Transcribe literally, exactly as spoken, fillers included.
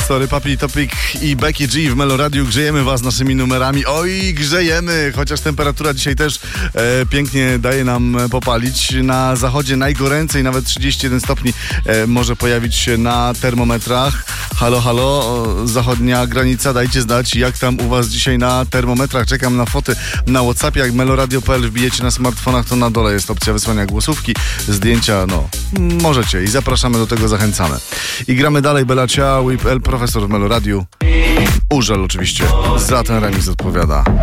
Story, Papi Topic i Becky G w Meloradiu. Grzejemy was naszymi numerami. Oj, grzejemy! Chociaż temperatura dzisiaj też e, pięknie daje nam popalić. Na zachodzie najgoręcej, nawet trzydzieści jeden stopni e, może pojawić się na termometrach. Halo, halo, o, zachodnia granica, dajcie znać, jak tam u was dzisiaj na termometrach. Czekam na foty na WhatsAppie. Jak meloradio kropka p l wbijecie na smartfonach, to na dole jest opcja wysłania głosówki, zdjęcia, no, możecie i zapraszamy do tego, zachęcamy. I gramy dalej, Bella Ciao, Whip El Profesor w Meloradiu. Urzel oczywiście za ten remix odpowiada.